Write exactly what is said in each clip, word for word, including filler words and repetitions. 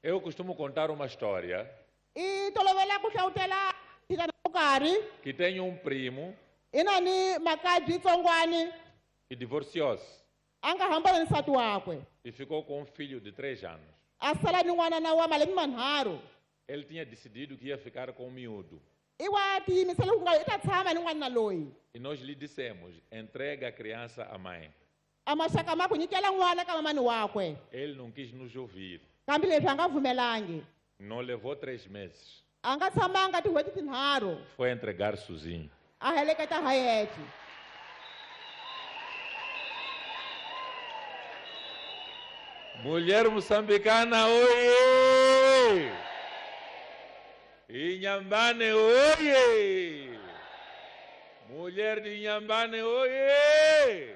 Eu costumo contar uma história I tolovela ku hlawutela thina no nkarhi. que tem um primo Ina ni makadzi tsongwani que divorciou-se a nga hambana ni nsati wakwe. e ficou com um filho de três anos. A sala ni n'wana na wa malembe manharhu. Ele tinha decidido que ia ficar com o miúdo. I wa tiyimisele ku nga i ta tshama ni n'wana loyi. E nós lhe dissemos, entrega a criança à mãe. A maxaka ma ku nyikela n'wana ka mamani wakwe. Ele não quis nos ouvir. Kambe leswi a nga pfumelangi. Não levou três meses. A nga tshamanga tin'hweti tinharhu. Foi entregar sozinho. A heleketa ha yexe. Mulher moçambicana, oiê! Inhambane, oiê! Mulher de Inhambane, oiê!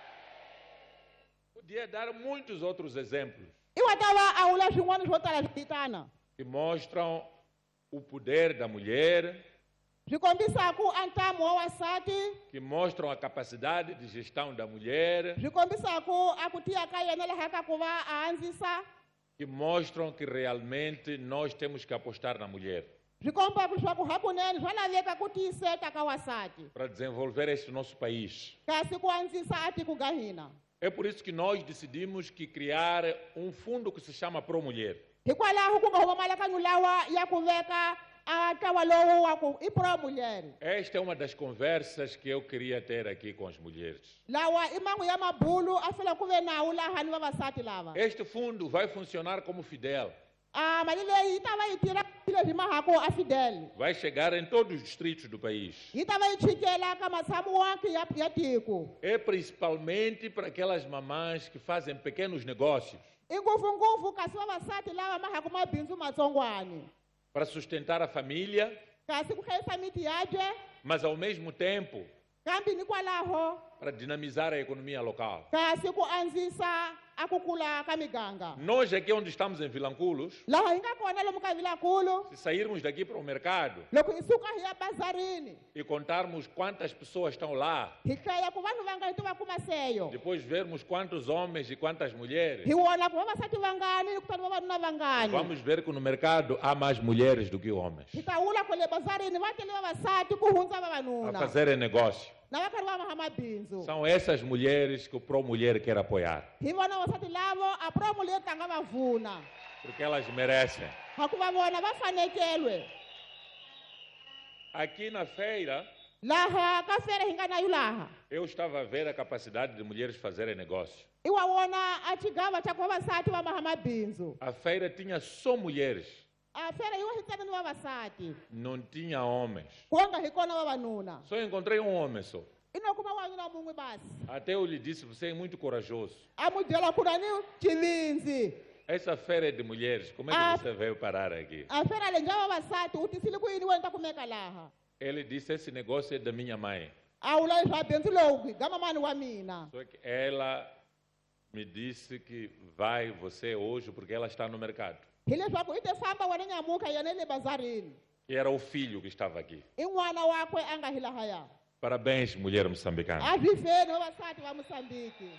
Podia dar muitos outros exemplos I wa ta va a vula swin'wana swo tala swi vitana. que mostram o poder da mulher, Swi kombisaka a ntamu wa wasati. que mostram a capacidade de gestão da mulher, Swi kombisaka a ku tiya ka yena laha ka ku va a handzisa. que mostram que realmente nós temos que apostar na mulher Swi komba leswaku hakunene swa laveka ku tiyiseta ka wasati. para desenvolver este nosso país. Kasi ku andzisa a tiko ka hina. É por isso que nós decidimos que criar um fundo que se chama Pro Mulher. Hikwalaho ku nga huma malakanyo lawa ya ku veka a ntlawa lowu wa ku i pro mulher. Esta é uma das conversas que eu queria ter aqui com as mulheres. Lawa i man'we ya mabulu a fela ku ve nawu laha ni vavasati lava. Este fundo vai funcionar como Fidel. A mali leyi yi ta va yi tirha leswi mahako a Fidel. Vai chegar em todos os distritos do país. Yi ta va yi chikela ka matshamo wonke ya ya tiko. É principalmente para aquelas mamães que fazem pequenos negócios, I ngopfungopfu kasi vavasati lava mahako mabindzu matsongwani. para sustentar a família, Kasi ku hlayisa miti ya dye. mas ao mesmo tempo Kambe ni kwalaho para dinamizar a economia local. kasi ku andzisa a ku kula ka miganga. Nós aqui onde estamos em Vilanculos, Laha hi nga kona lomu ka Vilakulu. se sairmos daqui para o mercado Loko hi suka hi ya bazarini. e contarmos quantas pessoas estão lá, Hi hlaya ku vanhu vangani to va kuma seyo. depois vermos quantos homens e quantas mulheres, Hi vona ku vavasati vangani ni kutani vavanuna vangani. vamos ver que no mercado há mais mulheres do que homens Hi ta vula ku le bazarini va tele vavasati ku hundza a vavanuna. fazerem negócio. Na va karhi va maha mabindzu. São essas mulheres que o Pro Mulher quer apoiar, Hi vona vavasati lavo a pro mulher ta nga va vuna. porque elas merecem. Ha ku va vona va fanekelwe. Aqui na feira, Laha ka fere hi nga na yu laha. eu estava a ver a capacidade de mulheres fazerem negócio. I wa vona a xigava xa ku vavasati va maha mabindzu. A feira tinha só mulheres, A fere yi wa hi ntsena ni vavasati. não tinha homens. Ku nga hi kona vavanuna. Só encontrei um homem só. I no kuma wanuna mun'we basi. Até eu lhe disse, você é muito corajoso. A mu byela ku na ni xivindzi. Essa feira é de mulheres, como é Ah. que você veio parar aqui? A fera leyi ya vavasati u tisile ku yini wena ta kumeka laha. Ele disse, esse negócio é da minha mãe. A vula leswa bindzu lowu ga mamani wa mina. Só que ela me disse que vai você hoje porque ela está no mercado. Hi leswaku i te famba wena nyamuka yena le bazarini. E era o filho que estava aqui. I n'wana wakwe a nga hi lahaya. Parabéns, mulher moçambicana. A vhifeni vavasati va Mosambiki.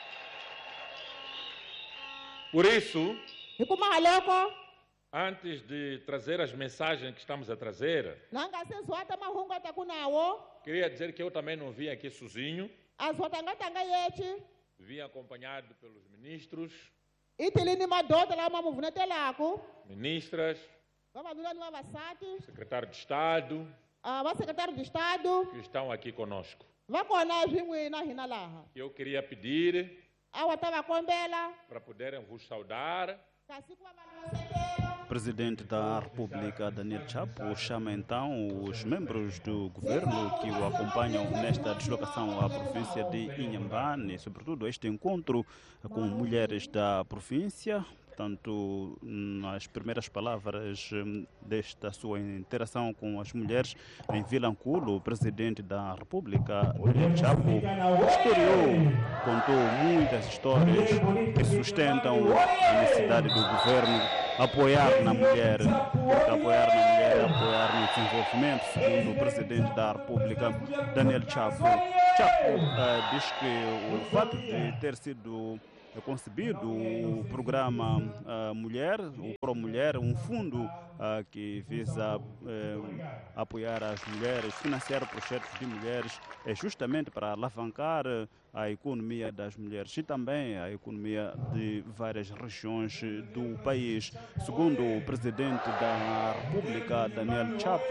Por isso, Hi kuma haloko antes de trazer as mensagens que estamos a trazer, na nga se zwata mahungu a taku nawo. queria dizer que eu também não vim aqui sozinho, A zwata nga ta nga yechi. vim acompanhado pelos ministros, I tile ni madoda lama ma mu vunetelaku. ministras, Vavanuna ni vavasati. secretário de Estado, A va secretário de Estado. que estão aqui conosco. Va kona swin'we na hina laha. Eu queria pedir A wa ta va kombela. para poderem vos saudar, Kasi ku va vanusetelo. O presidente da República, Daniel Chapo, chama então os membros do governo que o acompanham nesta deslocação à província de Inhambane, sobretudo este encontro com mulheres da província. Portanto, nas primeiras palavras desta sua interação com as mulheres em Vilanculo, o presidente da República, Daniel Chapo, historiou, contou muitas histórias que sustentam a necessidade do governo apoiar na mulher, porque apoiar na mulher é apoiar no desenvolvimento, segundo o presidente da República, Daniel Chapo. Chapo uh, diz que o fato de ter sido concebido o programa uh, Mulher, o Pro Mulher, um fundo uh, que visa uh, apoiar as mulheres, financiar projetos de mulheres, é justamente para alavancar a economia das mulheres e também a economia de várias regiões do país. Segundo o presidente da República, Daniel Chapo,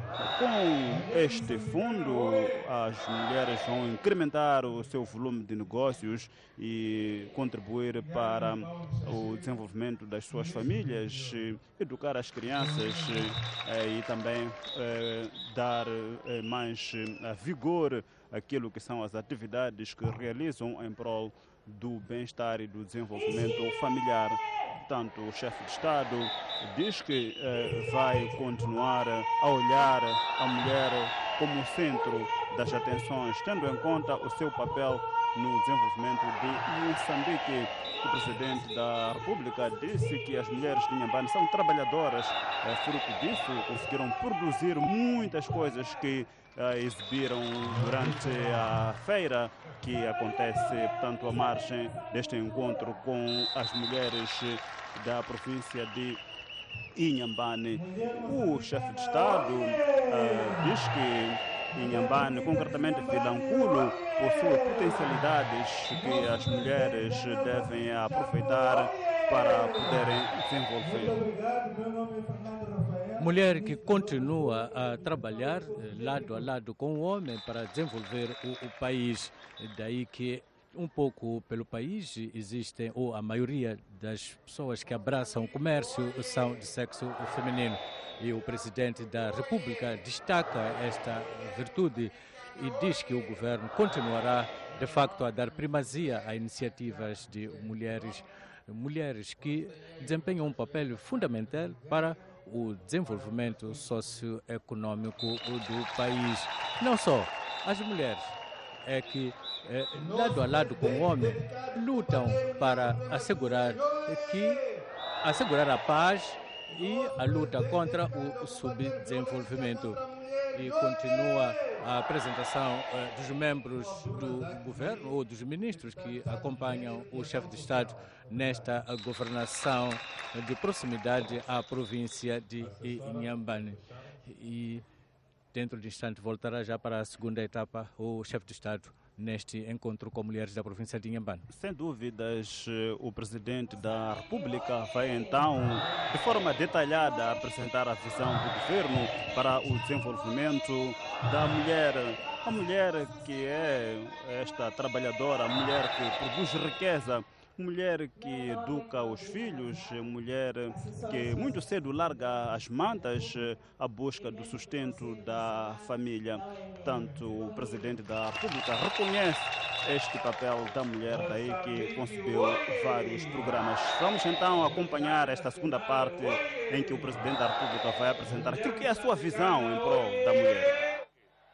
com este fundo as mulheres vão incrementar o seu volume de negócios e contribuir para o desenvolvimento das suas famílias, educar as crianças e também dar mais vigor àquilo que são as atividades que realizam em prol do bem-estar e do desenvolvimento familiar. Portanto, o chefe de Estado diz que eh, vai continuar a olhar a mulher como centro das atenções, tendo em conta o seu papel no desenvolvimento de Moçambique. O presidente da República disse que as mulheres de Inhambane são trabalhadoras. É, fruto disso, conseguiram produzir muitas coisas que é, exibiram durante a feira que acontece, portanto, à margem deste encontro com as mulheres da província de Inhambane. O chefe de Estado uh, diz que Inhambane, concretamente Vilanculo, possui potencialidades que as mulheres devem aproveitar para poderem desenvolver. Mulher que continua a trabalhar lado a lado com o homem para desenvolver o, o país. Daí que um pouco pelo país existem, ou a maioria das pessoas que abraçam o comércio são de sexo feminino. E o presidente da República destaca esta virtude e diz que o governo continuará, de facto, a dar primazia a iniciativas de mulheres, mulheres que desempenham um papel fundamental para o desenvolvimento socioeconômico do país. Não só as mulheres, é que, eh, lado a lado com o homem, lutam para assegurar, que, assegurar a paz e a luta contra o subdesenvolvimento. E continua a apresentação eh, dos membros do governo ou dos ministros que acompanham o chefe de Estado nesta governação de proximidade à província de Inhambane. E dentro de instante voltará já para a segunda etapa o chefe de Estado neste encontro com mulheres da província de Inhambane. Sem dúvidas, o presidente da República vai então, de forma detalhada, apresentar a visão do governo para o desenvolvimento da mulher. A mulher que é esta trabalhadora, a mulher que produz riqueza, mulher que educa os filhos, mulher que muito cedo larga as mantas à busca do sustento da família. Portanto, o presidente da República reconhece este papel da mulher, daí que concebeu vários programas. Vamos então acompanhar esta segunda parte em que o presidente da República vai apresentar aquilo que é a sua visão em prol da mulher.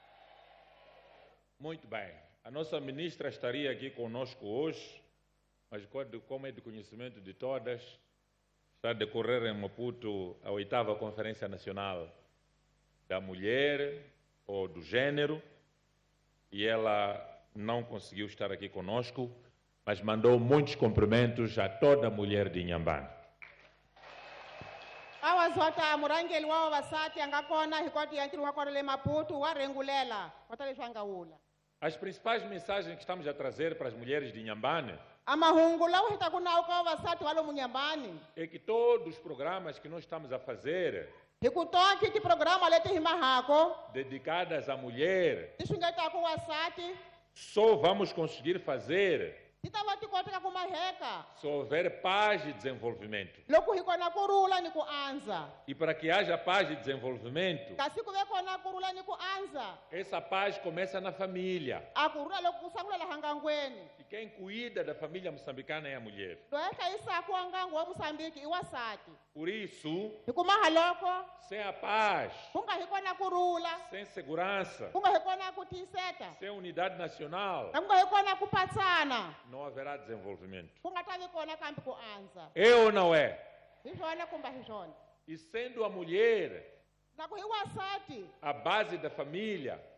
Muito bem. A nossa ministra estaria aqui conosco hoje, mas como é de conhecimento de todas, está a decorrer em Maputo a oitava Conferência Nacional da Mulher ou do Gênero, e ela não conseguiu estar aqui conosco, mas mandou muitos cumprimentos a toda a mulher de Inhambane. awazota murangeli wa vasati angakona hikoti ya ntiri wakora le Maputo warengulela wataleshwangaula. As principais mensagens que estamos a trazer para as mulheres de Inhambane amahungula uhita kunauka vasati walo munyambani é que todos os programas que nós estamos a fazer hikutonki ti programa leti himahako dedicadas à mulher, tishungeta ku wasati só vamos conseguir fazer titavati koteka kumaheka se houver paz e desenvolvimento. loku hikona kurula ni kuanza E para que haja paz e desenvolvimento, kasi kuvekona kurula ni kuanza essa paz começa na família. akurula loku kusakulela hangangweni E quem cuida da família moçambicana é a mulher. doeka isaku wangangu wa Moçambique iwasati Por isso, hikumaha loko sem a paz, kunga hikona kurula sem segurança, kunga hikona kutiseta sem unidade nacional, kunga hikona kupatsana não haverá desenvolvimento. kunga tavikona kambi kuanza É ou não é? hizvona kumba hizvona E sendo a mulher naku hiwasati a base da família,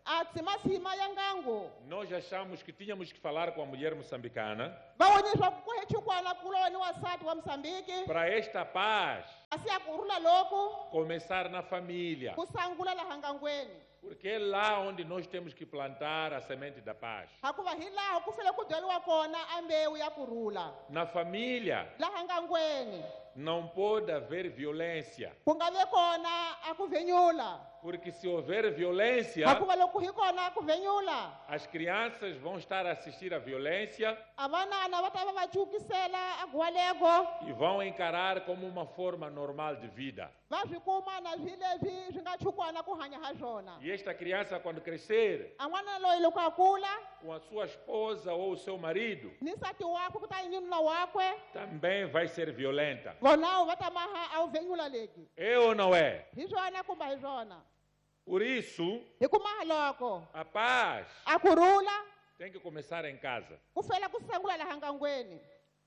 a tsimasima ya ngangu nós achamos que tínhamos que falar com a mulher moçambicana va vone leswaku ku hechukwana kuloni wasati wa Moçambique para esta paz asi ya kurhula loku começar na família. ku sangula laha ngangweni Porque é lá onde nós temos que plantar a semente da paz. hakuva hi laha ku fele ku byariwa kona a mbewu ya kurhula Na família laha ngangweni não pode haver violência. ku nga ve kona a ku vhenyula Porque se houver violência, hakuva loko hi kona a ku vhenyula as crianças vão estar a assistir à violência a vanana va ta va va cukisela a guwa lego e vão encarar como uma forma normal de vida. va swi kuma na swi leswi swi nga chukwana ku hanya ha swona E esta criança, quando crescer, a n'wana loyi loko a kula com a sua esposa ou o seu marido, ni nsati wakwe ku ta ni nuna wakwe também vai ser violenta. vonawo va ta maha a wu vhenyula leki É ou não é? hi swona kumba hi swona Por isso, hi ku maha loko a paz a kurhula tem que começar em casa. ku fela ku sangula laha ngangweni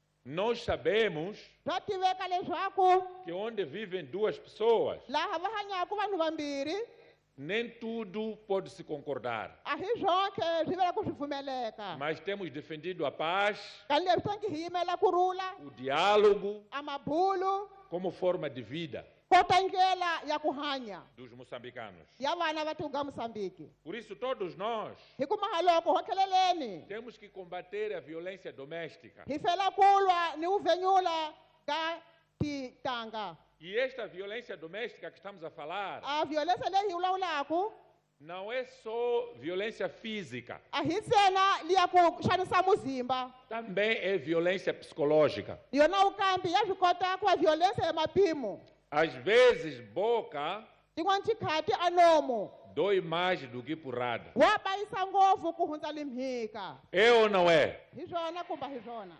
Nós sabemos bya tiveka leswaku que onde vivem duas pessoas, laha va hanyaku vanhu vambirhi nem tudo pode se concordar. a hi zwontlhe swi vela ku swi pfumeleka Mas temos defendido a paz, kani leswi tongi hi yimela kurhula o diálogo, a mabulu como forma de vida kota ndlela ya ku hanya dos moçambicanos. ya vana va tiku ka Moçambique Por isso, todos nós hi ku maha loko ho tlheleleni temos que combater a violência doméstica. hi fela ku lwa ni wu vhenyula ka tintanga E esta violência doméstica que estamos a falar a violência leyi hi wulawulaku não é só violência física, a hi ntsena liya ku xanisa muzimba também é violência psicológica. yona wukambi ya swi kota ku va violência ya mapimo Às vezes, boca tin'wana xikhati a nomu dói mais do que porrada. wa bayisa ngopfu ku hundza limhika É ou não é? hi swona kumba hi swona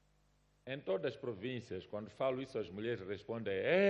Em todas as províncias, quando falo isso, as mulheres respondem: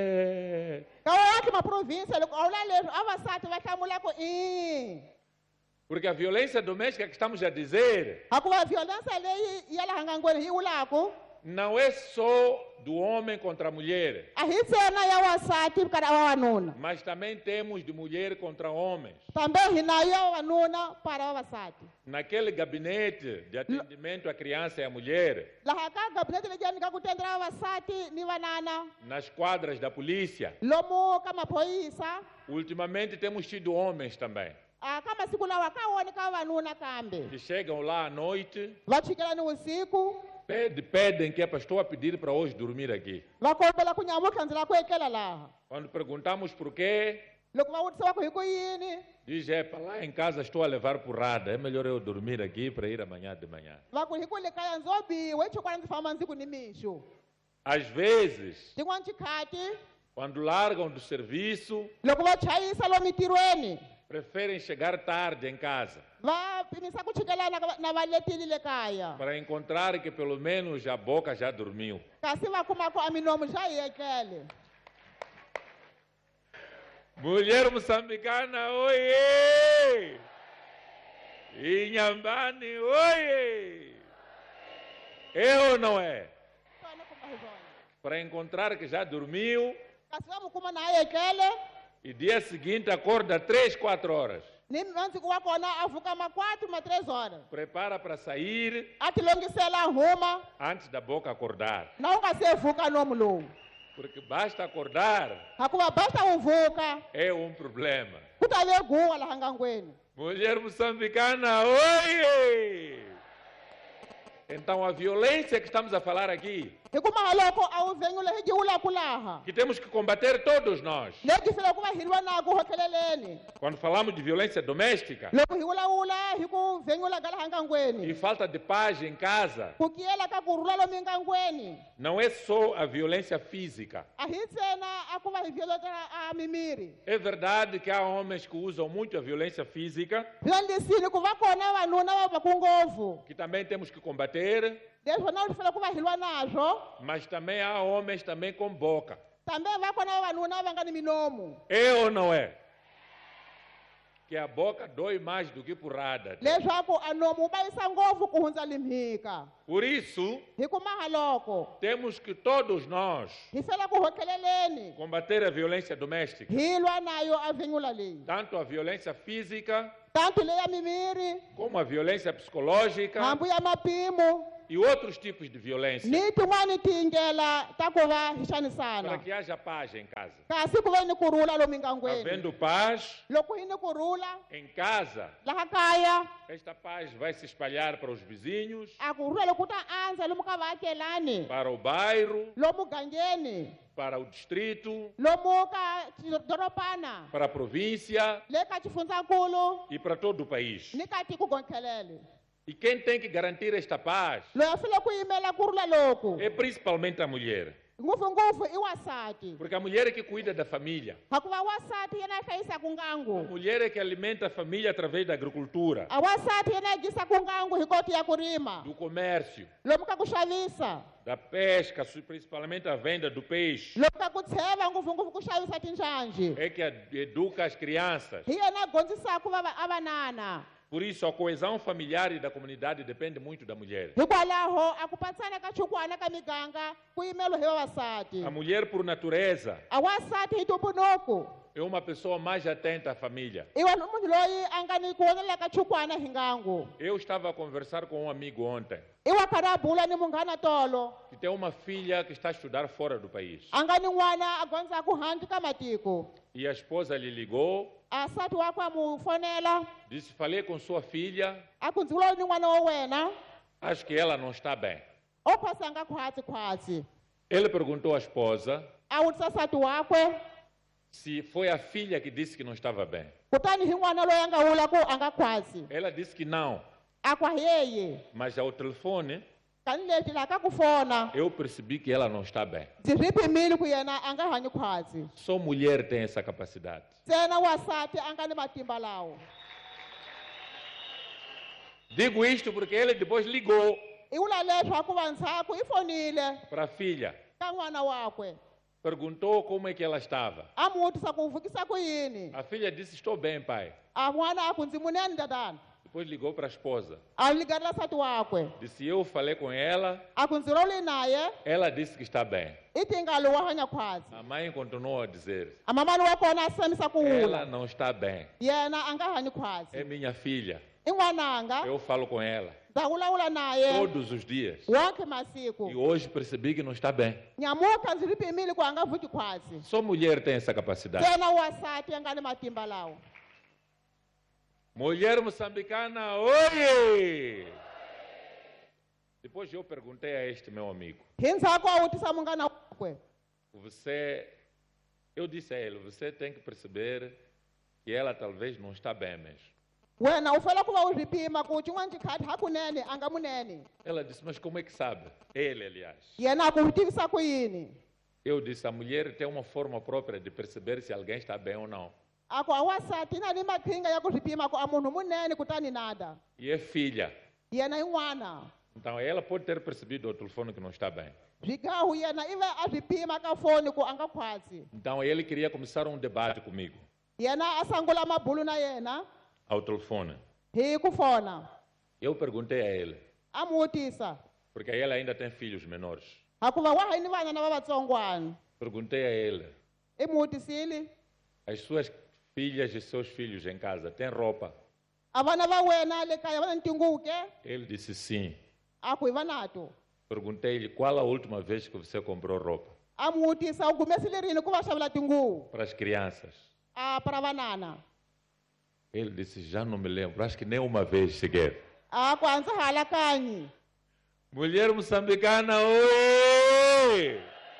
é. ka wonke maprovinsi loko a vula leswi a vasati va hlamula ku i Porque a violência doméstica que estamos a dizer hakuva violência leyi ya laha ngangweni hi wulaku não é só do homem contra a mulher, a hi ntsena ya wasati kana vavanuna mas também temos de mulher contra homens. kambe hi nayo ya vavanuna para vavasati Naquele gabinete de atendimento à criança e à mulher, laha ka gabinete leyi ya nyika ku tendela vavasati ni vanana nas quadras da polícia, lomu ka maphoyisa ultimamente temos tido homens também, a ka masiku lawa ka woni ka vavanuna kambe que chegam lá à noite, va chikela ni vusiku pede, pedem que é para estou a pedir para hoje dormir aqui. va kombela ku nyamutlha ndzi la ku etlela laha Quando perguntamos por quê, loko va vutisiwa ku hi ku yini diz: é para lá em casa estou a levar porrada, é melhor eu dormir aqui para ir amanhã de manhã. va ku hi ku le kaya ndzo biwe chokwana ndzi famba ndzi ku ni mixo Às vezes, tin'wana xikhati quando largam do serviço, loko va chayisa lomu mitirhweni preferem chegar tarde em casa va pimisa ku chikelana ka va- na valetili le kaya para encontrar que pelo menos a boca já dormiu. kasi va kuma ku a minomu xa hi etlele Mulher moçambicana, oiê! Inhambane, oiê! É ou não é? Swona kumba hi swona Para encontrar que já dormiu kasi va mu kuma na a etlele e dia seguinte acorda três, quatro horas. ni nansiku wa kona a vuka ma quatro ma três horas Prepara para sair a ti longisela a huma antes da boca acordar. na u nga se vuka nomu lowu Porque basta acordar, hakuva basta u vuka é um problema. ku ta le guwa laha ngangweni Mulher moçambicana, oiê! Então a violência que estamos a falar aqui, hi ku maha loko a wu vhenyula hi ji wulaku laha que temos que combater todos nós. leti file ku va hi lwanaku ho tlheleleni Quando falamos de violência doméstica loko hi wulawula hi ku vhenyula ka laha e ngangweni falta de paz em casa, ku kiyela ka kurhula lomu ngangweni não é só a violência física. a hi ntsena a ku va hi violetela a mimiri É verdade que há homens que usam muito a violência física, vyandlisini ku va kona vanuna va va ku ngopfu que também temos que combater, leswi vona swi fele ku va hi lwa nazwo mas também há homens também com boca. kambe va kona vavanuna va nga ni minomu É ou não é? que a boca dói mais do que porrada. leswaku a nomu wu vavisa ngopfu ku hundza limhika. Por isso, Hi ku maha loko temos que todos nós hi fela ku hokeleleni combater a violência doméstica, hi lwa nayo a vhinyula leyi, tanto a violência física tanto leyi ya mimiri, como a violência psicológica hambu ya mapimo e outros tipos de violência, ni tin'wani tindlela ta ku va hi para xanisana. que haja paz em casa. Kasi ku ve ni kurhula lomu mindyangwini. Havendo paz Loko hi ni kurhula em casa, laha kaya, esta paz vai se espalhar para os vizinhos, a kurhula loko ta andza lomu ka vaakelani, para o bairro, lomu gangeni, para o distrito, lomu ka doropana, para a província le ka xifundzankulu e para todo o país. ni ka tiko gontlhelele. E quem tem que garantir esta paz Loyi a file ku yimela kurhula loku é principalmente a mulher, ngopfungopfu i wasati, porque a mulher é que cuida da família, hikuva wasati yena a hlayisaka a ngangu, mulher é que alimenta a família através da agricultura, a wasati yena a gisaka ngangu hi koti ya ku rima, do comércio, lomu ka ku xavisa, da pesca, su- principalmente a venda do peixe, lomu ka ku tsheva ngopfungopfu ku xavisa tinjanji, é que a- educa as crianças. hi yena a dyondzisaka va a vanana. Por isso, a coesão familiar e da comunidade depende muito da mulher. Hikwalaho a ku patsana ka chukwana ka miganga ku yimeliwa hi vavasati. A mulher, por natureza, A wasati hi ntumbuluko é uma pessoa mais atenta à família. i wa munhu loyi a nga ni ku vonela ka chukwana hi ngangu. Eu estava a conversar com um amigo ontem, I wa khari a bula ni munghana tolo, que tem uma filha que está a estudar fora do país. a nga ni n'wana a dyondzaka handle ka matiko. E a esposa lhe ligou, A nsati wakwe a mu fonela disse: falei com sua filha, a ku ndzi vulavula ni n'wana wa wena acho que ela não está bem. o phasa a nga khwatsikhwatsi. Ele perguntou à esposa A vutisa nsati wakwe se foi a filha que disse que não estava bem. kutani hi n'wana loyi a nga vula ku a nga khwatsi. Ela disse que não, A ku hi yeye mas ao telefone tanihileswi laha ka ku fona eu percebi que ela não está bem. ndzi swi pimile ku yena a nga hanyi khwatsi. Só mulher tem essa capacidade. Ntsena wasati a nga ni matimba lawo. Digo isto porque ele depois ligou I vula leswaku va ntshaku i fonile para a filha, ka n'wana wakwe perguntou como é que ela estava. a mu vutisa ku u vukisa ku yini. A filha disse: estou bem, pai. A n'wana a ku ndzi munene tatana. Depois ligou para a esposa. A ligarela nsati wakwe Disse: eu falei com ela, a ku ndzi roli naye ela disse que está bem. i tingalo wa hanya khwatsi. A mãe continuou a dizer: A mamani wa kona a semisa ku ela vula não está bem. yena a nga hanyi khwatsi. É minha filha. I n'wananga Eu falo com ela ndza vulavula naye todos os dias. wonke masiku. E hoje percebi que não está bem. Nyamuka ndzi swi pimile ku a nga vuki khwatsi. Só mulher tem essa capacidade. Ntsena wasati a nga ni matimba lawo. Mulher moçambicana, oi! Depois eu perguntei a este meu amigo: Hi ndzhaku a vutisa munghana wakwe. você, eu disse a ele, você tem que perceber que ela talvez não está bem mesmo. Wena u fanele ku va u swi pima ku tin'wana tikhadi hakunene a nga munene. Ela disse: mas como é que sabe? Ele, aliás. Yena a ku tivisa ku yini. Eu disse: a mulher tem uma forma própria de perceber se alguém está bem ou não. A ku a wasati i na ni maqhinga ya ku swi pima ku a munhu munene kutani nada. E é filha. Yena i n'wana. Então ela pode ter percebido ao telefone que não está bem. Byigahu yena i ve a swi pima ka foni ku a nga khwatsi. Então ele queria começar um debate comigo Yena a sangula mabulu na yena ao telefone. hi ku fona. Eu perguntei a ele, A mu vutisa porque ela ainda tem filhos menores. hikuva wa ha ni vana na vavatsongwana. Perguntei a ele, I mu vutisile as suas filhas e seus filhos em casa têm roupa? a vana va wena le kaya va na tinguvu ke. Ele disse sim. A ku hi va nato. Perguntei-lhe qual a última vez que você comprou roupa A mu vutisa u humesile rini ku va xavela tinguvu para as crianças. a para vanana. Ele disse: já não me lembro, acho que nem uma vez sequer. A ku a ndzi halakanyi. Mulher moçambicana, oi!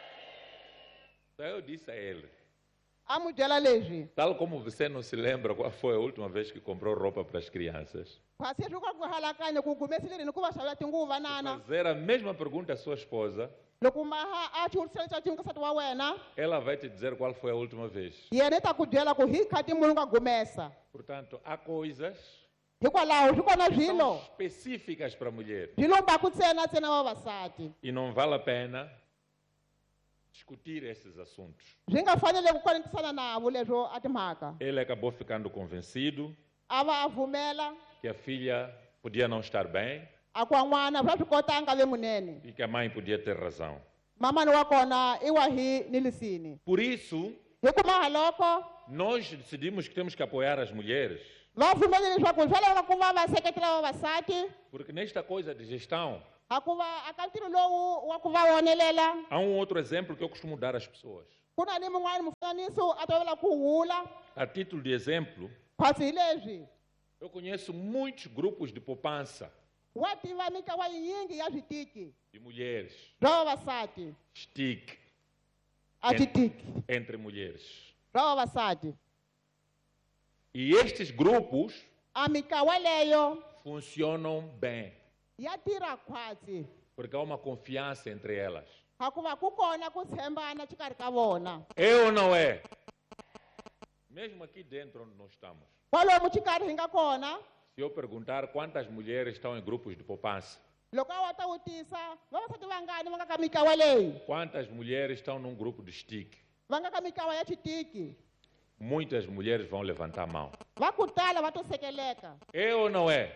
Daí eu disse a ele, A mu byela leswi. tal como você não se lembra qual foi a última vez que comprou roupa para as crianças, Kasi swi ka ku halakanya ku humesile rini ku va xavela tinguvu vanana. fazer a mesma pergunta à sua esposa, Loko maha a ti vutisela leswaku tingu ka nsati wa wena, ela vai te dizer qual foi a última vez. yena i ta ku byela ku hi khati munhu nga humesa. Portanto, há coisas Hikwalaho swi kona que são swilo específicas para a mulher byi lombaku ntsena ntsena vavasati. e não vale a pena discutir esses assuntos. Byi nga fanele ku konetisana navo leswo a timhaka. Ele acabou ficando convencido a va avumela que a filha podia não estar bem a ku n'wana va swi kota a nga ve munene e que a mãe podia ter razão. mamani wa kona i wa hi ni lisini Por isso, hi kuma haloko nós decidimos que temos que apoiar as mulheres, va pfumele leswaku swa laveka ku va va seketela vavasati porque nesta coisa de gestão, hikuva aka ntirho lowu wa ku va wonelela há um outro exemplo que eu costumo dar às pessoas. ku na ni mun'wana mufananiso a tovela ku hula A título de exemplo, khwasi hi leswi eu conheço muitos grupos de poupança wa tiva mintlawa yinyingi ya switiki de mulheres, bya vavasati stick a switiki entre mulheres. bya vavasati E estes grupos a mintlawa leyo funcionam bem, ya tirha khwatsi porque há uma confiança entre elas. hikuva ku kona ku tshembana xikarhi ka vona É ou não é? Mesmo aqui dentro onde nós estamos, kwalomu xikarhi hi nga kona se eu perguntar quantas mulheres estão em grupos de poupança, loko a wa ta vutisa vavasati vangani va nga ka mintlawa leyi quantas mulheres estão num grupo de stick, va nga ka mintlawa ya xitiki muitas mulheres vão levantar a mão. va ku tala va to sekeleka É ou não é?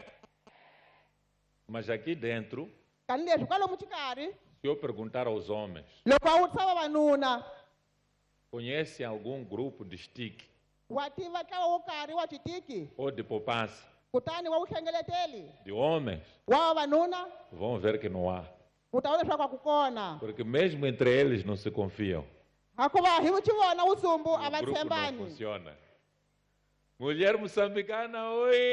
Mas aqui dentro, tanihileswi kwalomu xikarhi se eu perguntar aos homens, loko a vutisa vavanuna conhecem algum grupo de stick wa tiva ntlawa wo karhi wa xitiki ou de poupança kutani wa vuhlengeleteli de homens, wa vavanuna vão ver que não há. u ta vona leswaku a ku kona Porque mesmo entre eles não se confiam. hikuva hi xi vona vusumbu a O va grupo não tshembani funciona. Mulher moçambicana,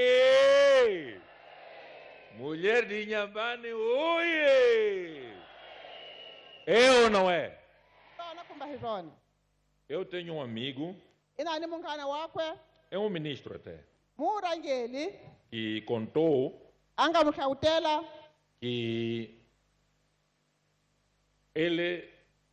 oi! Mulher de Inhambane, oi! É ou não é? swona kumbe hi swona Eu tenho um amigo, i na ni munghana wakwe é um ministro até, murhangeli que contou a nga mu hlavutela que ele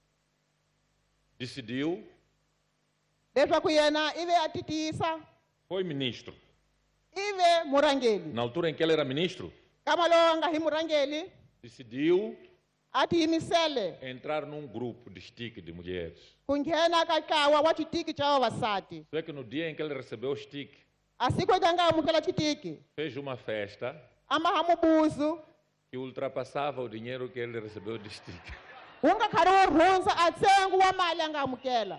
decidiu, leswaku yena i ve a ti tiyisa foi ministro. i ve murhangeli Na altura em que ele era ministro, kama lowu a nga hi murhangeli decidiu a ti yimisele entrar num grupo de stick de mulheres. ku nghena ka ntlawa wa xitiki xa vavasati Só que no dia em que ele recebeu o stick, a siku leti a nga amukela xitiki fez uma festa a maha mubuzu que ultrapassava o dinheiro que ele recebeu de stick. wu nga karhi wu rhundza a ntsengo wa mali a nga amukela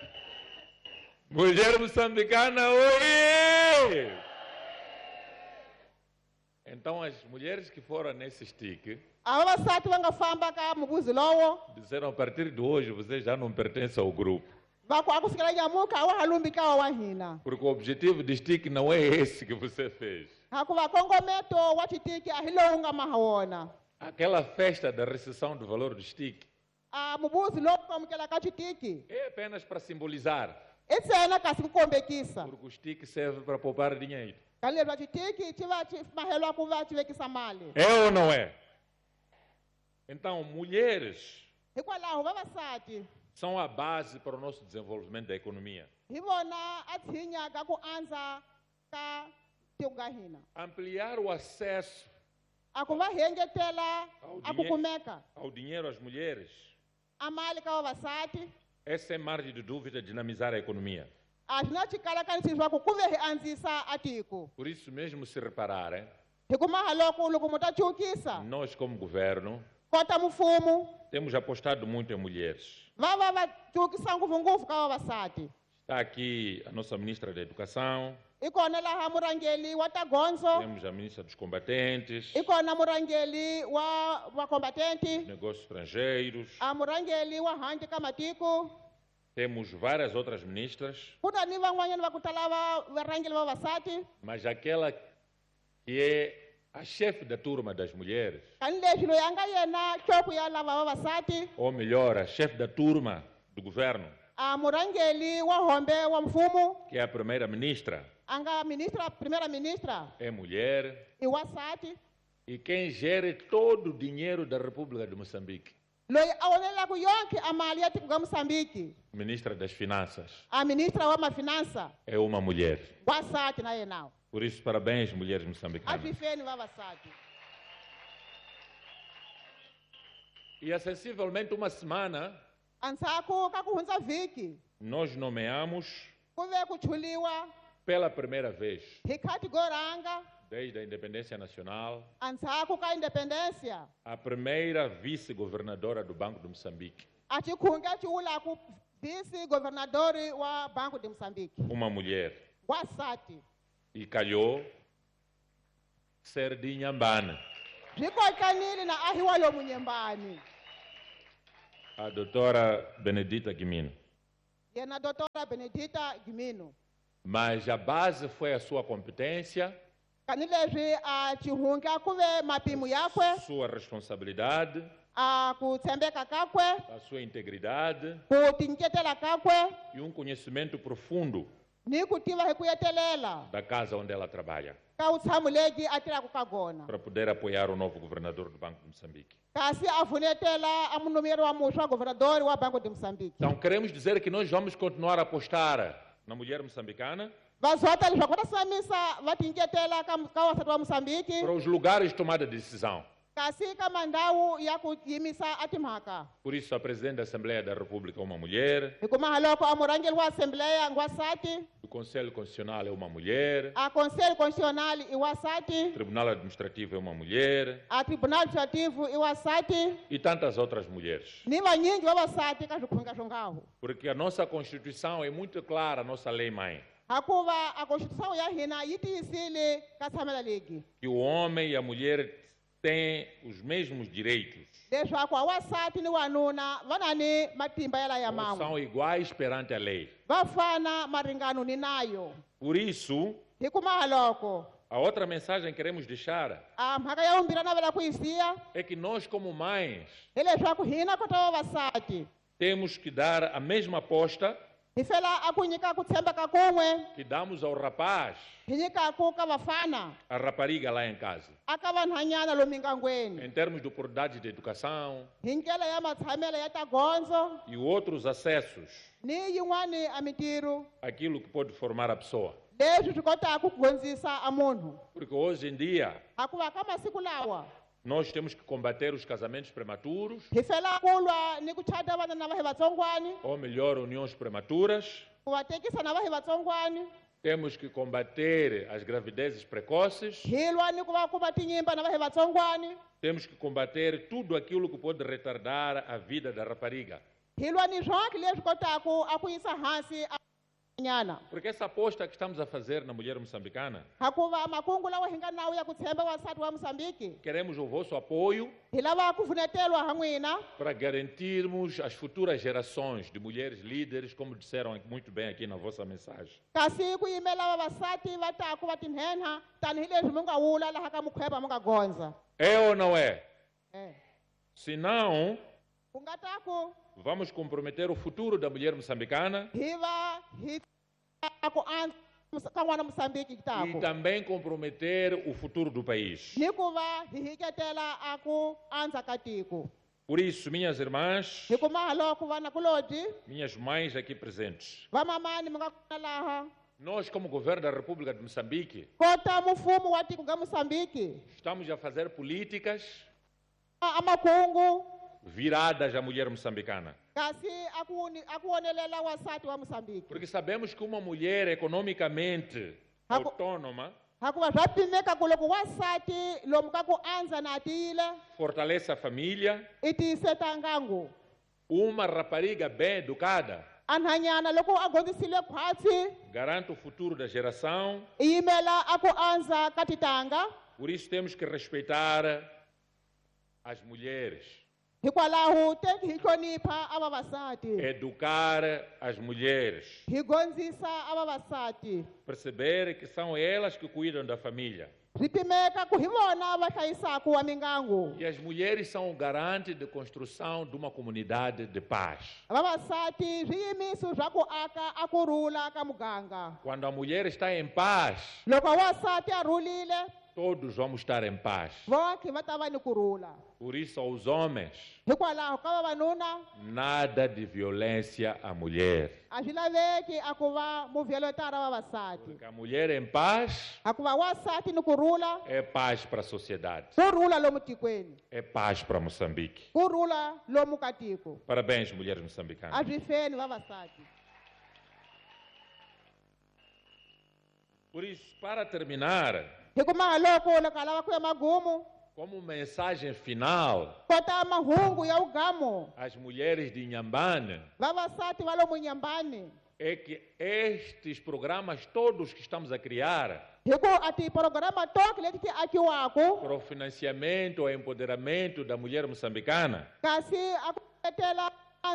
Mulher moçambicana, oi! Então as mulheres que foram nesse stick a vavasati va nga famba ka mubuzu lowo disseram: a partir de hoje você já não pertence ao grupo. va ku a ku fikela nyamuka a wa ha lumbi ntlawa wa hina Porque o objetivo de stick não é esse que você fez. hikuva kongometo wa xitiki a hi lowu nga maha wona Aquela festa da recessão do valor do stick a mubuzu lowu ku amukela ka xitiki é apenas para simbolizar, i ntsena kasi ku kombekisa porque o stick serve para poupar dinheiro. tanihileswi a xitiki xi va xi maheliwa ku va xi vekisa mali É ou não é? Então, mulheres hikwalaho vavasati são a base para o nosso desenvolvimento da economia. hi vona a tshinya ka ku andza ka tiko ka hina Ampliar o acesso a ku va hi engetela ao a ku dinheiro, kumeka ao dinheiro às mulheres a mali ka vavasati é, sem margem de dúvida, dinamizar a economia. a swi na xikalakanisi swa ku ku ve hi andzisa a tiko Por isso mesmo, se repararem, hi ku maha loko loko mu ta chukisa nós como governo kota mfumo temos apostado muito em mulheres. va va va chukisa ngopfungopfu ka vavasati Está aqui a nossa ministra da Educação, i kona laha murhangeli wa ta gondzo temos a ministra dos Combatentes, i kona murhangeli wa vakombatenti Negócios Estrangeiros, a murhangeli wa handle ka matiko temos várias outras ministras, ku ta ni van'wanyana va ku tala va varhangeli va vavasati mas aquela que é a chefe da turma das mulheres, tanihileswi loyi a nga yena nhloko ya lava vavasati ou melhor, a chefe da turma do governo, a murhangeli wa hombe wa mfumo que é a primeira-ministra, a nga ministra primeira ministra é mulher, i wasati e quem gere todo o dinheiro da República de Moçambique, loyi a wonelelaku yonke a mali ya tiko ka moçambike ministra das Finanças, a ministra wa mafinansa é uma mulher. wasati na yenawo Por isso, parabéns, mulheres a moçambicanas. byi feni vavasati E há sensivelmente uma semana, endzhaku ka ku hundza vhiki nós nomeamos ku ve ku chuliwa pela primeira vez, Hikati Goranga, desde a independência nacional, Ansaku ka independência. a primeira vice-governadora do Banco de Moçambique, Ati kunga chula ku vice-governador wa Banco de Moçambique. uma mulher, Wasati. e calhou ser de Inhambane, Rikokanili na ahiwalo munyembani. a doutora Benedita Guimino. Yena doutora Benedita Gimino. Mas a base foi a sua competência, Kanileji a chihunga kuve mapimu yakwe, sua responsabilidade, a kutsembeka kakwe, a sua integridade kutinketela kakwe, e um conhecimento profundo ni kutiva hekuyetelela. da casa onde ela trabalha, Ka utsamulegi atira kukagona. para poder apoiar o novo governador do Banco de Moçambique. Kasi avunetela amunumero wa musha governador wa Banco de Moçambique. Então, queremos dizer que nós vamos continuar a apostar na mulher moçambicana Vazota lishakota samisa vatinketela ka wasatu wa Moçambique. para os lugares de tomada de decisão. Kasi kama ndau ya kuyimisa atimhaka. Por isso, a Presidente da Assembleia da República é uma mulher, Hikumahaloko amurangeli wa Assembleia ngwasati, o Conselho Constitucional é uma mulher, a Conselho Constitucional o iwasati, Tribunal Administrativo é uma mulher a Tribunal Administrativo iwasati, e tantas outras mulheres. ni vanyingi vavasati ka zvikhunga zvongaho. Porque a nossa Constituição é muito clara, a nossa lei-mãe, Hakuva a Constituição ya hina yi tiyisile ka tshamela legi. que o homem e a mulher têm os mesmos direitos, Leswaku awasati ni wanuna vana ni matimba yala ya mamu. são iguais perante a lei. Vafana maringano ni nayo. Por isso, Hikumahaloko. a outra mensagem que queremos deixar A mhaka ya umbirana vela kuyisiya, é que nós, como mães, hi leswaku hina kota vavasati. temos que dar a mesma aposta Hi fela aku nyikaku tshembeka kun'we, que damos ao rapaz, hi nyikaku ka vafana, a rapariga lá em casa, aka vanhanyana lomu mingangweni. em termos de oportunidades de educação Hi ndlela ya matshamelo ya tagondzo, e outros acessos ni yin'wani a mintirho, àquilo que pode formar a pessoa. leswi swi kotaku ku dyondzisa a munhu. Porque hoje em dia, Hikuva ka masiku lawa, nós temos que combater os casamentos prematuros, hi fela ku lwa ni ku chata vana na va hi vatsongwani, ou melhor, uniões prematuras. ku va tekisa na va hi vatsongwani, Temos que combater as gravidezes precoces. hi lwa ni ku va ku va tinyimba na va hi vatsongwani, Temos que combater tudo aquilo que pode retardar a vida da rapariga. hi lwa ni zwonke leswi kotaku a ku yisa hansi a nyana. Porque essa aposta que estamos a fazer na mulher moçambicana, Hikuva makungu lawa hi nga nawu ya ku tshemba wasati wa Moçambique, queremos o vosso apoio hi lava ku vunetelwa ha n'wina para garantirmos as futuras gerações de mulheres líderes, como disseram muito bem aqui na vossa mensagem. kasi ku yimela vavasati va taku va tinhenha tanihileswi mu nga vula laha ka mukhweba mu nga gondza. É ou não é? Eh. Senão, Ku nga taku vamos comprometer o futuro da mulher moçambicana hi va hi ku anza ka n'wana Moçambique e taku. também comprometer o futuro do país. Ni ku va hi hiketela a ku anza ka tiko. Por isso, minhas irmãs, Hi ku mahaloko vanakulobyi, minhas mães aqui presentes, vamamani mi nga kona laha, nós, como governo da República de Moçambique, kota mufumo wa tiko ga Moçambique, estamos a fazer políticas a makungu, viradas à mulher moçambicana. kasi a ku ni- a ku wonelela wasati wa Moçambique. Porque sabemos que uma mulher economicamente Haku- autônoma Hikuva swa pimeka ku loko wasati lomu ka ku anza na tiyile, fortalece a família. i tiyiseta ngangu. Uma rapariga bem educada A nhanyana loko a gondzisile khwatsi, garante o futuro da geração. i yimela a ku anza ka titanga. Por isso temos que respeitar as mulheres, Hikwalaho teki hi hlonipha a vavasati, educar as mulheres, hi gondzisa a vavasati. perceber que são elas que cuidam da família. Swi pimeka ku hi vona va hlayisaku wa mingangu. E as mulheres são o garante de construção de uma comunidade de paz. Vavasati swiyimiso swa ku aka a kurhula ka muganga. Quando a mulher está em paz, Loko wasati a rhulile, todos vamos estar em paz. vonke va ta va ni kurhula. Por isso, aos homens, Hikwalaho ka vavanuna, nada de violência à mulher. a swi laveki a ku va muvyeletara vavasati. Porque a mulher em paz A ku va wasati ni kurhula, é paz para a sociedade, kurhula lomu tikweni, é paz para Moçambique. kurhula lomu ka tiko. Parabéns, mulheres A moçambicanas. swi feni vavasati. Por isso, para terminar, hi ku mahaloko loko a lava ku ya magumu como mensagem final, kota mahungu ya ugamu às mulheres de Inhambane, vavasati va lomu Nyambani é que estes programas todos que estamos a criar, hi ku a tiporogirama toki leti ti akiwaku para o financiamento e empoderamento da mulher moçambicana, kasi a ku etela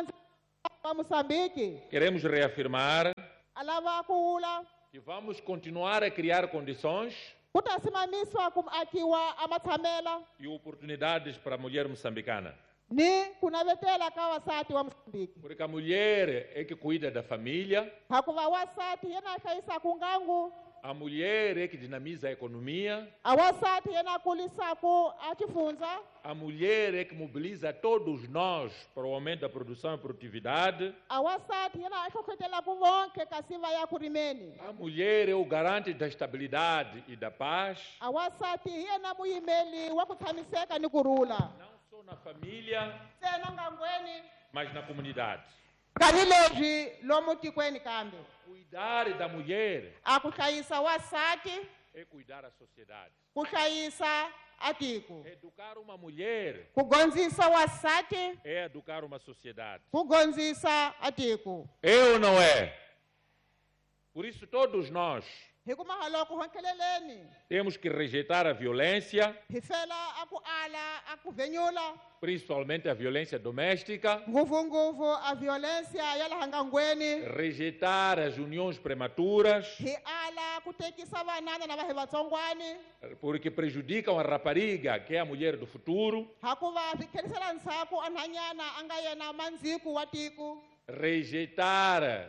va Moçambique queremos reafirmar a lava ku vula que vamos continuar a criar condições ku ta simamiswa ku akiwa a matshamela e oportunidades para a mulher moçambicana. ni ku navetela ka wasati wa Moçambique Porque a mulher é que cuida da família, hakuva wasati yena hlayisaku ngangu a mulher é que dinamiza a economia, a wasati yena kulisaku a xifundza a mulher é que mobiliza todos nós para o aumento da produção e produtividade, a wasati yena a hlohlotelaku vonke kasi va ya ku rimeni a mulher é o garante da estabilidade e da paz, a wasati hi yena muyimeli wa ku tshamiseka ni kurhula não só na família, ntsena ngangweni mas na comunidade. kani lebyi lomu tikweni kambe Cuidar da mulher a ku hlayisa wasati é cuidar da sociedade. ku hlayisa a tiko Educar uma mulher ku gondzisa wasati é educar uma sociedade. ku gondzisa a tiko É ou não é? Por isso, todos nós hi ku mahaloko honkeleleni temos que rejeitar a violência, hi fela a ku ala a ku vhenyula principalmente a violência doméstica, nguvunguvu a violência ya laha ngangweni rejeitar as uniões prematuras, hi ala ku tekisa vanana na vahi vatsongwani porque prejudicam a rapariga, que é a mulher do futuro, hakuva swi kherisela ndzhaku a nhanyana a nga yena mandziku wa tiko rejeitar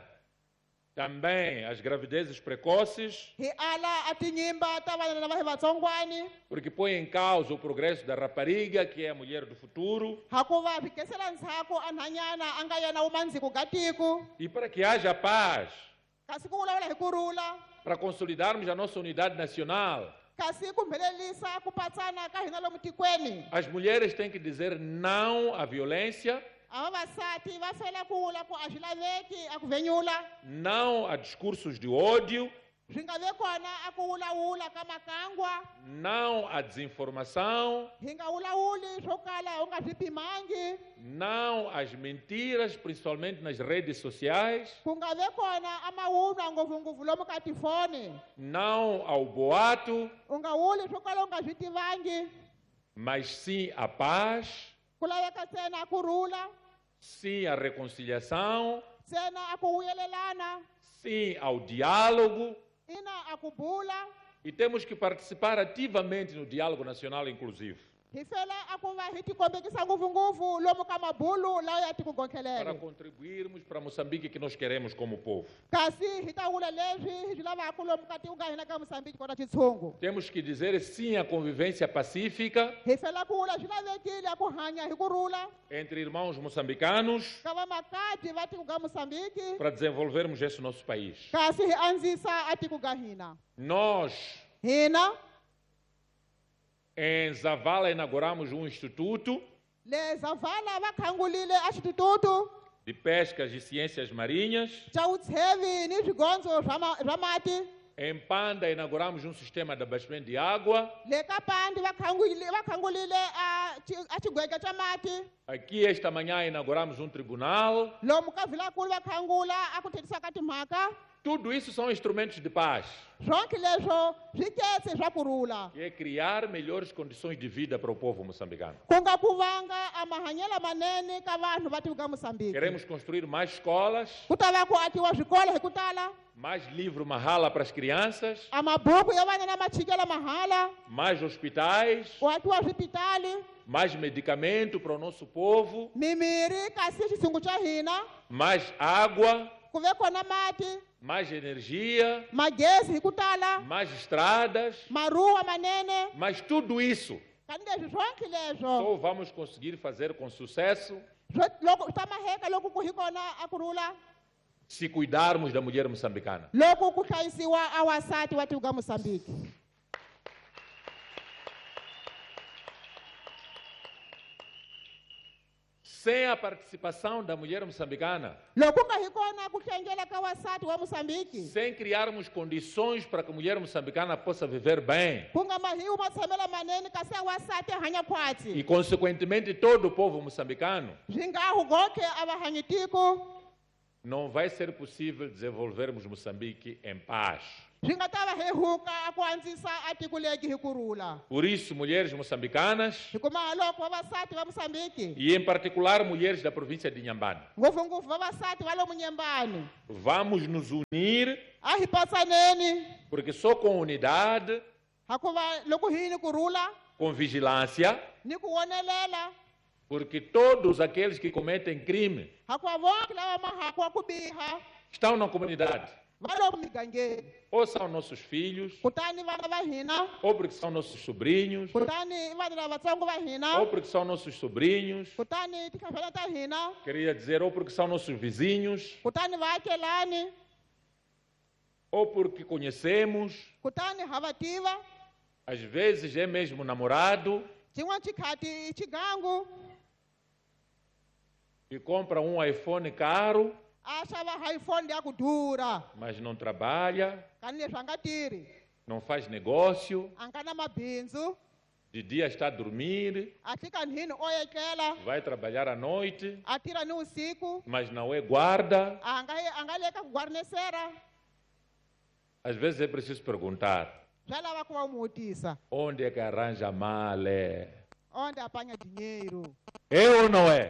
também as gravidezes precoces, hi ala a tinyimba ta vanana na vahi vatsongwani porque põe em causa o progresso da rapariga, que é a mulher do futuro, hakuva swi kherisela ndzhaku a nhanyana a nga yena wumandziku ka tiko e para que haja paz, kasi ku vulavula hi kurhula para consolidarmos a nossa unidade nacional, kasi ku mbhelelisa ku patsana ka hina lomu tikweni as mulheres têm que dizer não à violência, a vavasati va fela ku vula ku a swi laveki a ku vhenyula não a discursos de ódio, swi nga ve kona a ku wulawula ka makangwa não à desinformação, hi nga wulawuli swo kala u nga swi pimangi não às mentiras, principalmente nas redes sociais, ku nga ve kona a mawunwa ngopfungopfu lomu ka tifoni não ao boato, u nga wuli swo kala u nga swi tivangi mas sim à paz, ku laveka ntsena a kurhula sim à reconciliação, ntsena a ku vuyelelana sim ao diálogo, ina a ku bula e temos que participar ativamente no diálogo nacional inclusivo, hi fela a ku va hi tikombekisa ngopfungopfu lomu ka mabulu lawa ya para tikugonkhelele contribuirmos para Moçambique que nós queremos como povo. kasi hi ta vula leswi hi swi lavaka lomu ka tiko ka hina ka Moçambique kona xitshungu Temos que dizer sim à convivência pacífica hi fela ku vula swi lavekile a ku hanya hi kurhula entre irmãos moçambicanos ka vamakati va tiko ka Moçambique para desenvolvermos esse nosso país. kasi hi andzisa a tiko ka hina Nós, hina em Zavala, inauguramos um instituto le Zavala va khangulile a xitututu de pescas e ciências marinhas. xa vutshevi ni swigondzo swa ma- swa mati Em Panda, inauguramos um sistema de abastecimento de água. le ka pandi va khangulile va khangulile a xi- a xigweke xa mati Aqui, esta manhã, inauguramos um tribunal. lomu ka Vilakulu va khangula a ku thetisaka timhaka Tudo isso são instrumentos de paz, swonke leswo swi ketse swa kurhula que é criar melhores condições de vida para o povo moçambicano. ku nga ku vanga a mahanyelo manene ka vanhu va tiko ka Moçambique Queremos construir mais escolas, ku ta va ku akiwa swikolo hi ku tala mais livro mahala para as crianças, a mabuku ya vana na machikela mahala mais hospitais, ku akiwa swipitali mais medicamento para o nosso povo, mimirhi kasi xitshungu xa hina mais água, ku ve kona mati mais energia, magezi hi ku tala mais estradas, maruwa manene mas tudo isso kani leswi swonke leswo só vamos conseguir fazer com sucesso swo- loko swi ta maheka loko ku hi kona a kurhula se cuidarmos da mulher moçambicana. loko ku hlayisiwa a wasati wa tiko ka Moçambique sem a participação da mulher moçambicana, loko ku nga hi kona ku hlengela ka wasati wa Moçambique, sem criarmos condições para que a mulher moçambicana possa viver bem, ku nga mahiwi matshamelo manene kasi a wasati a hanya khwatsi, e consequentemente todo o povo moçambicano, byi nga hu goke a va hanyi tiko, não vai ser possível desenvolvermos Moçambique em paz. byi nga ta va hehuka a ku antswisa a tiko leki hi kurhula. Por isso, mulheres moçambicanas, Hi kuma loko vavasati va Moçambique, e em particular mulheres da província de Inhambane, ngopfungopfu vavasati va lomu Nyembani, vamos nos unir, a hi patsaneni, porque só com unidade, hakuva loko hi ni kurhula com vigilância, ni ku wonelela, porque todos aqueles que cometem crime hakuva vonke lava mahaku wa ku biha estão na comunidade, va lomu migangeni, ou são nossos filhos, kutani vana va hina, ou porque são nossos sobrinhos, kutani vana lavatsongo va hina, ou porque são nossos sobrinhos, kutani tikhampela ta hina, queria dizer, ou porque são nossos vizinhos, kutani vaakelani, ou porque conhecemos, kutani ha va tiva, às vezes é mesmo namorado, xin'wana xikhati i xigangu, que compra um iPhone caro, a xava iPhone ya ku durha, mas não trabalha, kani leswi a nga tirhi, não faz negócio, a nga na mabindzu, de dia está a dormir, a hlika nhini o etlela, vai trabalhar à noite, a tirha ni vusiku, mas não é guarda. a nga a nga le ka ku guarnesera. Às vezes é preciso perguntar, Swa lava ku va n'wi vutisa, onde é que arranja male? onde apanha dinheiro? É ou não é?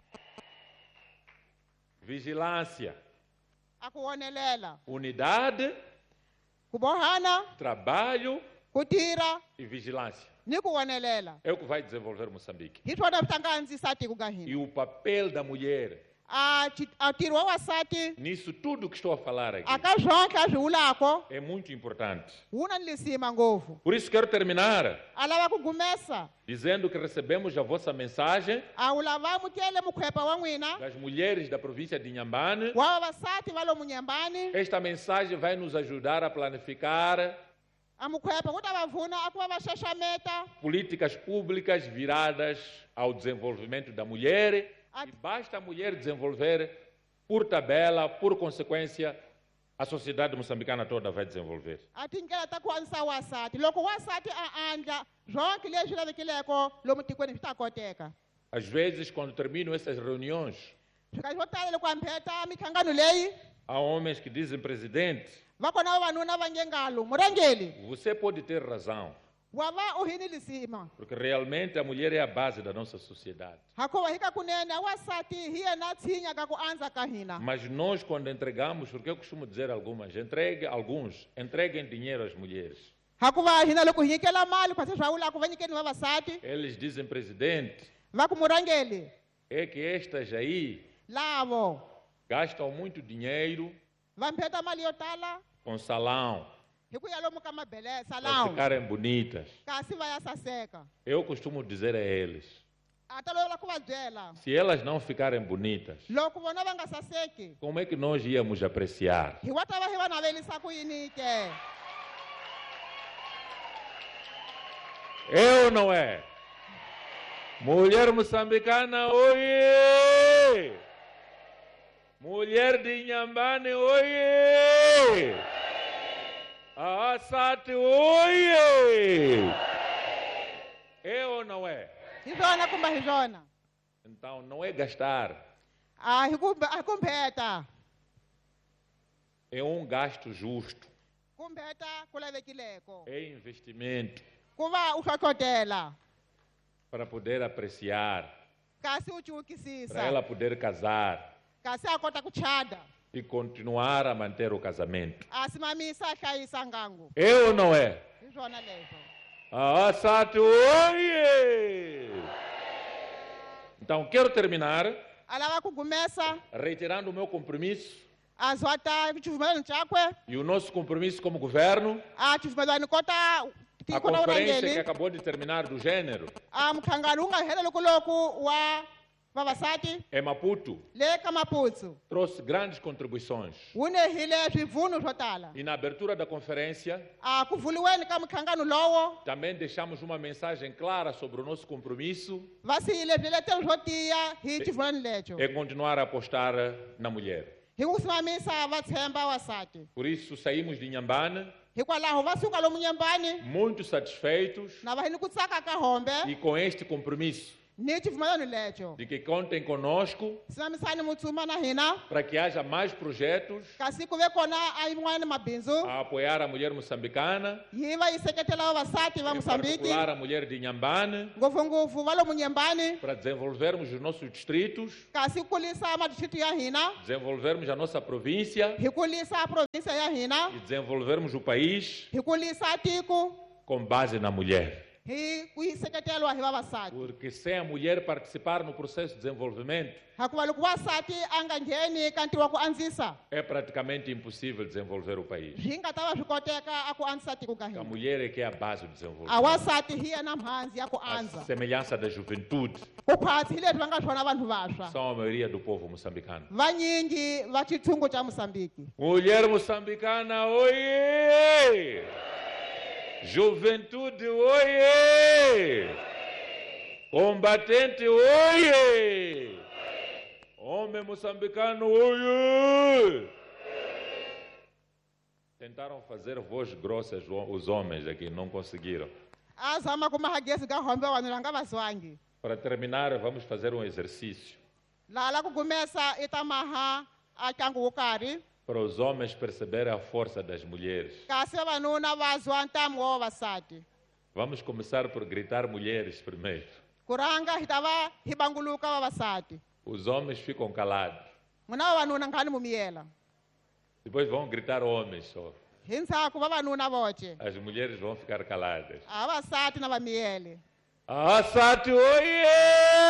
Vigilância, A ku wonelela, unidade, ku bohana, trabalho ku tirha e vigilância. ni ku wonelela. É o que vai desenvolver Moçambique. Hi swona swi ta nga antswisa tiko ka E hina. o papel da mulher, A ti- a ntirho wa wasati nisso tudo que estou a falar aqui, aka zwonke a swi vulako é muito importante. wu na ni lisima ngopfu. Por isso quero terminar A lava ku gumesa, dizendo que recebemos a vossa mensagem a wu lava amukele mukhwepa wa n'wina das mulheres da província de Inhambane. wa vavasati va lomu Nyembani. Esta mensagem vai nos ajudar a planificar A mukhwepa wu ta va pfuna a ku va va xaxameta políticas públicas viradas ao desenvolvimento da mulher. E basta a mulher desenvolver, por tabela, por consequência, a sociedade moçambicana toda vai desenvolver. a tindlela ta ku antswisa wasati. Loko wasati a andla zwonke leswi lavekileko lomu tikweni swi ta koteka. Às vezes, quando terminam essas reuniões, Swikali swo tala loko hambeta minhlangano leyi, há homens que dizem, presidente, va kona vavanuna va nge ngalo, murhangeli você pode ter razão, wa va u hini lisima. porque realmente a mulher é a base da nossa sociedade. Hakuva hi ka kunene a wasati hi yena tshinya ka ku andza ka hina. Mas nós, quando entregamos, porque eu costumo dizer a algumas, entregue, alguns, entreguem dinheiro às mulheres. Hakuva hina loko hi nyikela mali kwase swa vula ku va nyikeni vavasati, Eles dizem, presidente, va ku murhangeli é que estas aí lavo gastam muito dinheiro va mpheta mali yo tala com salão, hi ku ya lomu ka mabele para salawu, ficarem bonitas. kasi va ya saseka. Eu costumo dizer a eles, A ta lovola ku va byela, se elas não ficarem bonitas, loko vona va nga saseki como é que nós íamos apreciar? hi wa ta va hi va navelisa ku yini ke? É ou não é? Mulher moçambicana, oiê! Mulher de Inhambane, oiê! A Assate, oiê! É ou não é? Hi swona kumbe hi swona? Então, não é gastar, A hi ku a hi ku mpheta, é um gasto justo, ku mpheta ku lavekileko, é investimento ku va u hlohlotela para poder apreciar, kasi u para ciwukisisa, ela poder casar kasi a kota ku chada, e continuar a manter o casamento. a simamisa a hlayisa ngangu. É ou não é? Hi swona leswo. A Assate, oiê! Então, quero terminar A lava ku gumesa reiterando o meu compromisso a zwata xivumelwano xakwe, e o nosso compromisso como governo, a xivumelwano kota a tiko na conferência que vurhangeli, acabou de terminar do gênero, a mkhangalu wu nga hela loko loku wa vavasati em Maputo le ka Maputo trouxe grandes contribuições. wu nehile swivuno swo tala. E na abertura da conferência, A ku vuliweni ka muhlangano lowo também deixamos uma mensagem clara sobre o nosso compromisso va siyile swiletelo swo tiya hi xivulani lexo em continuar a apostar na mulher. hi ku simamisa va tshemba vavasati. Por isso, saímos de Inhambane Hikwalaho va suka lomu Nyambani muito satisfeitos na va hi ni ku tsaka ka hombe e com este compromisso ni xivumelano lexo. de que contem conosco Simamisani mutsuma na hina para que haja mais projetos kasi ku ve kona a yin'wana mabindzu a apoiar a mulher moçambicana, yi va yi seketela vavasati va em Moçambique particular a mulher de Inhambane, ngopfungopfu va lomu Nyambani para desenvolvermos os nossos distritos, kasi ku kulisa madistritu ya hina desenvolvermos a nossa província hi kulisa a provinsia ya hina e desenvolvermos o país hi kulisa tiko com base na mulher. hi ku yi seketeriwa hi vavasati. Porque sem a mulher participar no processo de desenvolvimento, Hikuva loko wasati a nga ngheni ka ntirho wa ku andzisa é praticamente impossível desenvolver o país. swi nga ta va swi koteka a ku andzisa tiko ka A hina. mulher é que é a base do A desenvolvimento. wasati hi yena mhandzi ya ku A andza. semelhança da juventude, Ku khwatsi hi leswi va nga swona vanhu vaswa são a maioria do povo moçambicano. vanyingi va xitshungu xa Moçambique. Mulher moçambicana, oiê! Juventude, oiê! Combatente, oiê! Homem moçambicano, oiê! Tentaram fazer voz grossas os homens aqui, não conseguiram. A zama ku mahagezi ka hombe vanhu va nga va zwangi. Para terminar, vamos fazer um exercício Laha la ku kumesa i ta maha a ntlangu wo karhi para os homens perceberem a força das mulheres. kasi vavanuna va zwa ntamu wa vavasati. Vamos começar por gritar mulheres primeiro. Ku rhanga hi ta va hi banguluka vavasati. Os homens ficam calados. N'wina vavanuna nghani mu miyela. Depois vão gritar homens só. Hi ntshaku vavanuna voce. As mulheres vão ficar caladas. A vavasati na va miyele. Assati, oiê!